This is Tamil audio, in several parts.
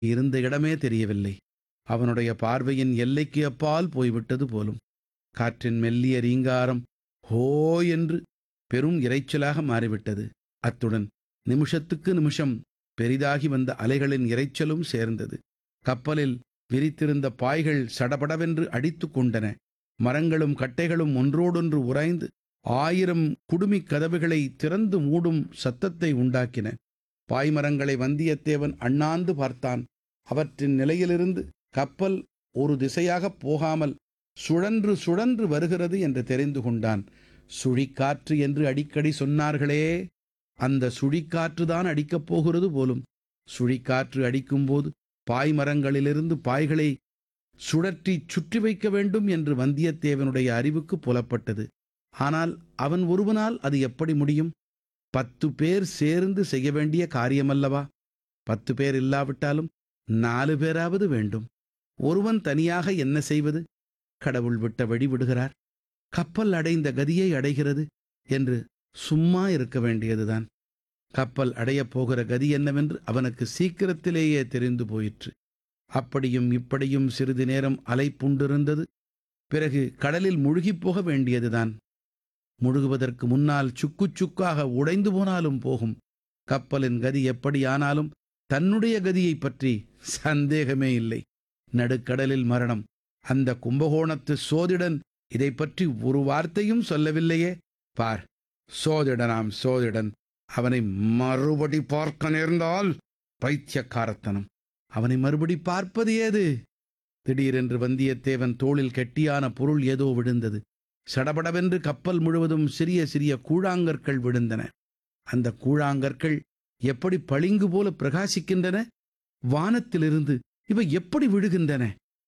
இருந்த இடமே தெரியவில்லை. அவனுடைய பார்வையின் எல்லைக்கு அப்பால் போய்விட்டது போலும். காற்றின் மெல்லிய ரீங்காரம் ஹோ என்று பெரும் இரைச்சலாக மாறிவிட்டது. அத்துடன் நிமிஷத்துக்கு நிமிஷம் பெரிதாகி வந்த அலைகளின் இரைச்சலும் சேர்ந்தது. கப்பலில் விரித்திருந்த பாய்கள் சடபடவென்று அடித்துக் கொண்டன. மரங்களும் கட்டைகளும் ஒன்றோடொன்று உராய்ந்து 1000 குடுமிக் கதவுகளை திறந்து மூடும் சத்தத்தை உண்டாக்கின. பாய்மரங்களை வந்தியத்தேவன் அண்ணாந்து பார்த்தான். அவற்றின் நிலையிலிருந்து கப்பல் ஒரு திசையாகப் போகாமல் சுழன்று சுழன்று வருகிறது என்று தெரிந்து கொண்டான். சுழிக்காற்று என்று அடிக்கடி சொன்னார்களே, அந்த சுழிக்காற்றுதான் அடிக்கப் போகிறது போலும். சுழிக்காற்று அடிக்கும்போது பாய்மரங்களிலிருந்து பாய்களை சுழற்றி சுற்றி வைக்க வேண்டும் என்று வந்தியத்தேவனுடைய அறிவுக்கு புலப்பட்டது. ஆனால் அவன் ஒருவனால் அது எப்படி முடியும்? 10 பேர் சேர்ந்து செய்ய வேண்டிய காரியமல்லவா? 10 பேர் இல்லாவிட்டாலும் 4 பேராவது வேண்டும். ஒருவன் தனியாக என்ன செய்வது? கடவுள் விட்ட வழி விடுகிறார். கப்பல் அடைந்த கதியை அடைகிறது என்று சும்மா இருக்க வேண்டியதுதான். கப்பல் அடையப் போகிற கதி என்னவென்று அவனுக்கு சீக்கிரத்திலேயே தெரிந்து போயிற்று. அப்படியும் இப்படியும் சிறிது நேரம் அலைப்புண்டிருந்தது. பிறகு கடலில் முழுகிப் போக வேண்டியதுதான். முழுகுவதற்கு முன்னால் சுக்கு சுக்காக உடைந்து போனாலும் போகும். கப்பலின் கதி எப்படியானாலும் தன்னுடைய கதியைப் பற்றி சந்தேகமே இல்லை. நடுக்கடலில் மரணம். அந்த கும்பகோணத்து சோதிடன் இதை பற்றி ஒரு வார்த்தையும் சொல்லவில்லையே. பார், சோதிடனாம் சோதிடன். அவனை மறுபடி பார்க்க நேர்ந்தால் பைத்தியக்காரத்தனம். அவனை மறுபடி பார்ப்பது ஏது? திடீரென்று வந்தியத்தேவன் தோளில் கெட்டியான பொருள் ஏதோ விழுந்தது. சடபடவென்று கப்பல் முழுவதும் சிறிய சிறிய கூழாங்கற்கள் விழுந்தன. அந்த கூழாங்கற்கள் எப்படி பளிங்கு போல பிரகாசிக்கின்றன! வானத்திலிருந்து இவை எப்படி விழுகின்றன?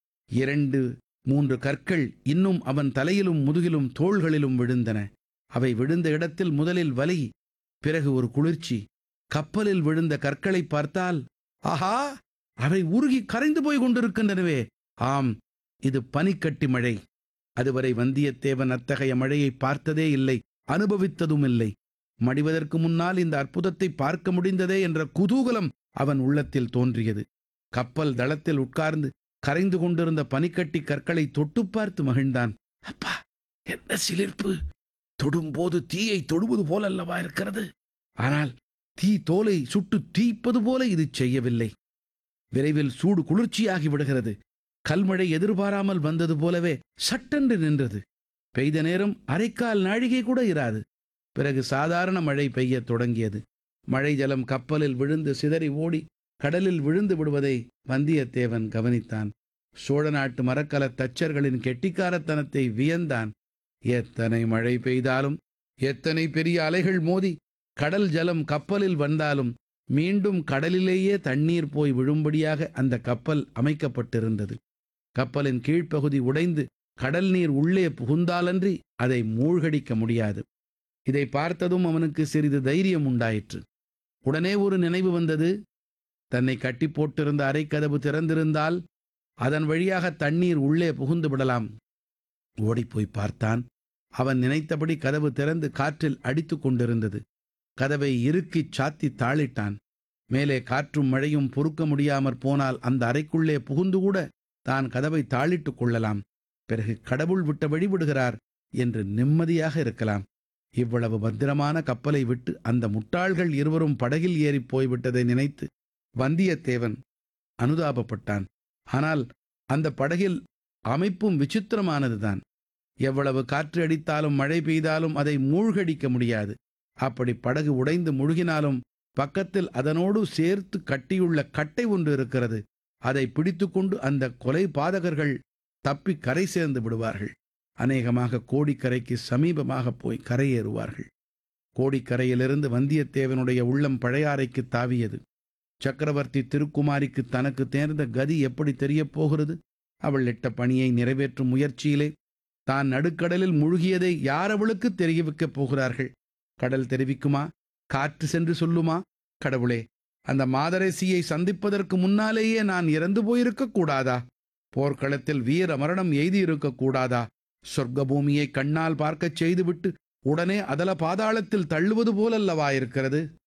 2, 3 கற்கள் இன்னும் அவன் தலையிலும் முதுகிலும் தோள்களிலும் விழுந்தன. அவை விழுந்த இடத்தில் முதலில் வலி, பிறகு ஒரு குளிர்ச்சி. கப்பலில் விழுந்த கற்களை பார்த்தால், ஆஹா, அவை உருகி கரைந்து போய் கொண்டிருக்கின்றனவே! ஆம், இது பனிக்கட்டி மழை. அதுவரை வந்தியத்தேவன் அத்தகைய மழையை பார்த்ததே இல்லை, அனுபவித்ததும் இல்லை. மடிவதற்கு முன்னால் இந்த அற்புதத்தை பார்க்க முடிந்ததே என்ற குதூகலம் அவன் உள்ளத்தில் தோன்றியது. கப்பல் தளத்தில் உட்கார்ந்து கரைந்து கொண்டிருந்த பனிக்கட்டி கற்களை தொட்டு பார்த்து மகிழ்ந்தான். அப்பா, என்ன சிலிர்ப்பு! தொடும்போது தீயை தொடுவது போலல்லவா இருக்கிறது. ஆனால் தீ தோலை சுட்டு தீப்பது போல இது செய்யவில்லை. விரைவில் சூடு குளிர்ச்சியாகி விடுகிறது. கல்மழை எதிர்பாராமல் வந்தது போலவே சட்டென்று நின்றது. பெய்த நேரம் அரைக்கால் நாழிகை கூட இராது. பிறகு சாதாரண மழை பெய்யத் தொடங்கியது. மழை ஜலம் கப்பலில் விழுந்து சிதறி ஓடி கடலில் விழுந்து விடுவதை வந்தியத்தேவன் கவனித்தான். சோழ நாட்டு மரக்கலத் தச்சர்களின் கெட்டிக்காரத்தனத்தை வியந்தான். எத்தனை மழை பெய்தாலும், எத்தனை பெரிய அலைகள் மோதி கடல் ஜலம் கப்பலில் வந்தாலும் மீண்டும் கடலிலேயே தண்ணீர் போய் விழும்படியாக அந்த கப்பல் அமைக்கப்பட்டிருந்தது. கப்பலின் கீழ்ப்பகுதி உடைந்து கடல் நீர் உள்ளே புகுந்தாலன்றி அதை மூழ்கடிக்க முடியாது. இதை பார்த்ததும் அவனுக்கு சிறிது தைரியம் உண்டாயிற்று. உடனே ஒரு நினைவு வந்தது. தன்னை கட்டி போட்டிருந்த அறைக்கதவு திறந்திருந்தால் அதன் வழியாக தண்ணீர் உள்ளே புகுந்து விடலாம். ஓடிப்போய் பார்த்தான். அவன் நினைத்தபடி கதவு திறந்து காற்றில் அடித்து கொண்டிருந்தது. கதவை இறுக்கிச் சாத்தி தாளிட்டான். மேலே காற்றும் மழையும் பொறுக்க முடியாமற் போனால் அந்த அறைக்குள்ளே புகுந்து கூட தான் கதவை தாளிட்டுக் கொள்ளலாம். பிறகு கடவுள் விட்ட வழிவிடுகிறார் என்று நிம்மதியாக இருக்கலாம். இவ்வளவு பத்திரமான கப்பலை விட்டு அந்த முட்டாள்கள் இருவரும் படகில் ஏறிப் போய்விட்டதை நினைத்து வந்தியத்தேவன் அனுதாபப்பட்டான். ஆனால் அந்த படகில் அமைப்பும் விசித்திரமானதுதான். எவ்வளவு காற்று அடித்தாலும் மழை பெய்தாலும் அதை மூழ்கடிக்க முடியாது. அப்படி படகு உடைந்து முழுகினாலும் பக்கத்தில் அதனோடு சேர்த்து கட்டியுள்ள கட்டை ஒன்று இருக்கிறது. அதை பிடித்துக்கொண்டு அந்த கொலை பாதகர்கள் தப்பி கரை சேர்ந்து விடுவார்கள். அநேகமாக கோடிக்கரைக்கு சமீபமாக போய் கரையேறுவார்கள். கோடிக்கரையிலிருந்து வந்தியத்தேவனுடைய உள்ளம் பழையாறைக்கு தாவியது. சக்கரவர்த்தி திருக்குமாரிக்கு தனக்கு நேர்ந்த கதி எப்படி தெரியப் போகிறது? அவள் இட்ட பணியை நிறைவேற்றும் முயற்சியிலே தான் நடுக்கடலில் முழுகியதை யார் அவளுக்கு தெரிய வைக்கப் போகிறார்கள்? கடல் தெரிவிக்குமா? காற்று சென்று சொல்லுமா? கடவுளே, அந்த மாதரசியை சந்திப்பதற்கு முன்னாலேயே நான் இறந்து போயிருக்க கூடாதா? போர்க்களத்தில் வீர மரணம் எய்தியிருக்க கூடாதா? சொர்க்க பூமியை கண்ணால் பார்க்கச் செய்துவிட்டு உடனே அதல பாதாளத்தில் தள்ளுவது போலல்லவா இருக்கிறது?